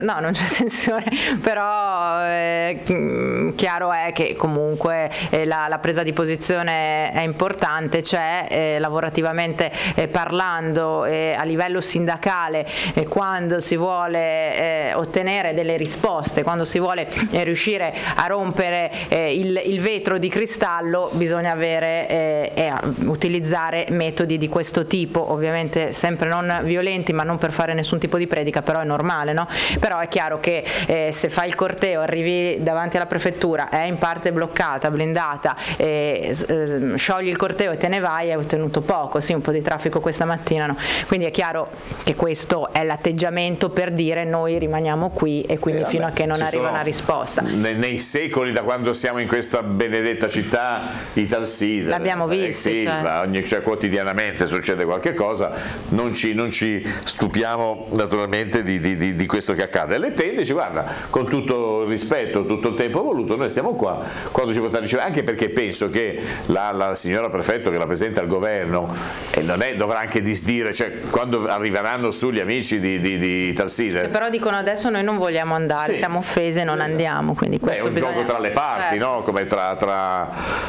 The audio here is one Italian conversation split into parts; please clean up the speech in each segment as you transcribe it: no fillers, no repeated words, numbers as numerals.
No, non c'è tensione, però chiaro è che comunque la presa di posizione è importante, c'è lavorativamente parlando a livello sindacale, quando si vuole ottenere delle risposte, quando si vuole riuscire a rompere il vetro di cristallo, bisogna avere e utilizzare metodi di questo tipo, ovviamente sempre non violenti, ma non per fare nessun tipo di predica, però è normale, no? Però è chiaro che se fai il corteo, arrivi davanti alla prefettura, è in parte bloccata, blindata, sciogli il corteo e te ne vai, hai ottenuto poco, sì, un po' di traffico questa mattina, no? Quindi è chiaro che questo è l'atteggiamento per dire noi rimaniamo qui e quindi fino a che non arriva una risposta. Nei secoli, da quando siamo in questa benedetta città, Italsider, l'abbiamo visto, cioè quotidianamente succede qualche cosa, non ci stupiamo naturalmente di questo che accade. Le tende, dice guarda, con tutto il rispetto, tutto il tempo voluto, noi stiamo qua quando ci potrà ricevere, anche perché penso che la signora prefetto che rappresenta il governo dovrà anche disdire, cioè quando arriveranno su gli amici di Italsider, però dicono adesso noi non vogliamo andare, siamo offese, non andiamo, quindi questo è un gioco tra le parti, no? Come tra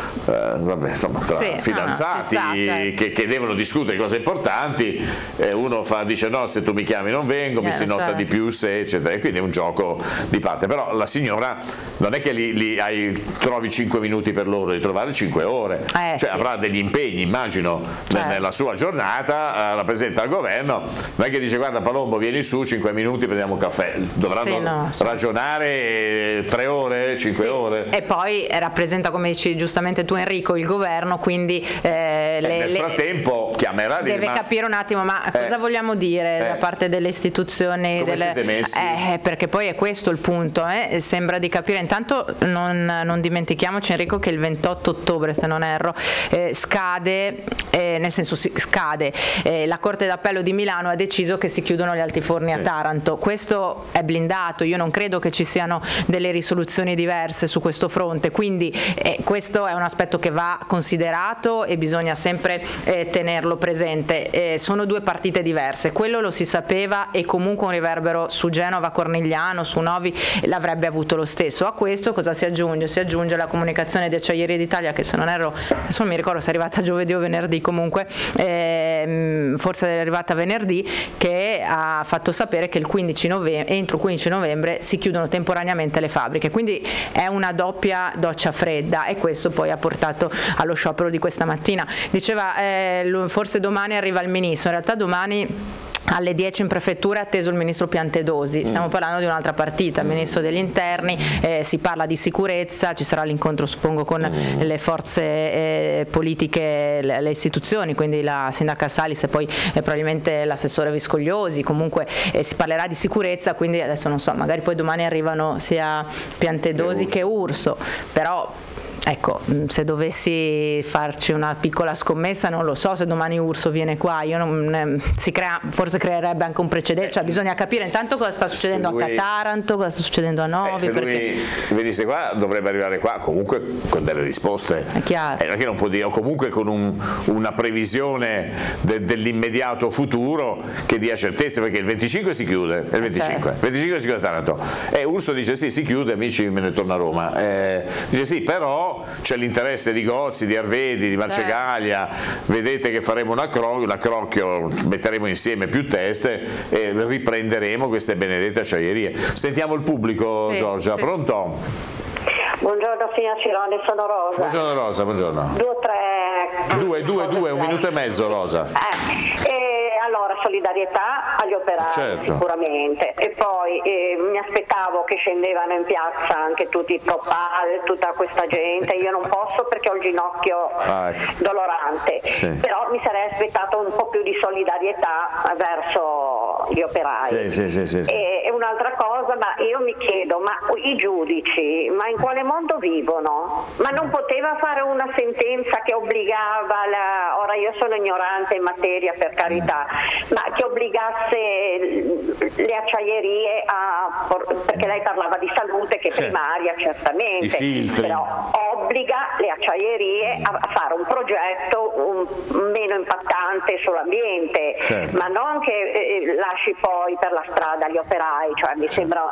fidanzati che devono discutere cose importanti, uno dice no, se tu mi chiami non vengo, mi si nota di più se, eccetera, e quindi è un gioco di parte. Però la signora non è che trovi 5 minuti per loro, di trovare 5 ore, avrà degli impegni, immagino, nella sua giornata, rappresenta il governo, non è che dice guarda Palombo vieni su 5 minuti prendiamo un caffè, dovranno ragionare 3 ore, 5 ore. E poi rappresenta, come dici giustamente tu Enrico, il governo, quindi nel frattempo chiamerà, deve capire un attimo ma cosa vogliamo dire da parte delle istituzioni, come siete messi? Perché poi è questo il punto, sembra di capire. Intanto non dimentichiamoci Enrico che il 28 ottobre se non erro scade la Corte d'Appello di Milano ha deciso che si chiudono gli altiforni a Taranto. Questo è blindato, io non credo che ci siano delle risoluzioni diverse su questo fronte, quindi questo è un aspetto che va considerato e bisogna sempre tenerlo presente. Sono due partite diverse, quello lo si sapeva e comunque un riverbero su Genova, Cornigliano, su Novi l'avrebbe avuto lo stesso. A questo cosa si aggiunge? Si aggiunge la comunicazione di Acciaierie d'Italia che se non erro, adesso non mi ricordo se è arrivata giovedì o venerdì, comunque forse è arrivata venerdì, che ha fatto sapere che entro il 15 novembre si chiudono temporaneamente le fabbriche, quindi è una doppia doccia fredda e questo poi ha portato allo sciopero di questa mattina. Diceva forse domani arriva il ministro, in realtà domani alle 10 in prefettura è atteso il ministro Piantedosi, stiamo parlando di un'altra partita, il ministro degli interni, si parla di sicurezza, ci sarà l'incontro suppongo con le forze politiche, le istituzioni, quindi la sindaca Salis e poi probabilmente l'assessore Viscogliosi, comunque si parlerà di sicurezza, quindi adesso non so, magari poi domani arrivano sia Piantedosi che Urso, però ecco, se dovessi farci una piccola scommessa, non lo so se domani Urso viene qua, forse creerebbe anche un precedente, cioè bisogna capire intanto cosa sta succedendo a Taranto, cosa sta succedendo a Novi. Se lui venisse qua dovrebbe arrivare qua comunque con delle risposte, è chiaro. Perché non può dire, o comunque con una previsione dell'immediato futuro che dia certezze, perché il 25 si chiude, il 25 si chiude Taranto, e Urso dice sì, si chiude, amici, me ne torno a Roma, dice sì, però c'è l'interesse di Gozzi, di Arvedi, di Marcegaglia, vedete che faremo un accrocchio, metteremo insieme più teste e riprenderemo queste benedette acciaierie. Sentiamo il pubblico, Giorgia, pronto? Buongiorno signor Cironi, sono Rosa. Buongiorno Rosa, buongiorno. Due, un minuto e mezzo Rosa. Allora, solidarietà agli operai sicuramente, e poi mi aspettavo che scendevano in piazza anche tutti i Propal, tutta questa gente, io non posso perché ho il ginocchio dolorante, però mi sarei aspettato un po' più di solidarietà verso gli operai. E un'altra cosa, ma io mi chiedo, ma i giudici, ma in quale mondo vivono? Ma non poteva fare una sentenza che obbligava, ora io sono ignorante in materia per carità, ma che obbligasse le acciaierie perché lei parlava di salute che è primaria certamente, però obbliga le acciaierie a fare un progetto meno impattante sull'ambiente, ma non che lasci poi per la strada gli operai, cioè mi sembra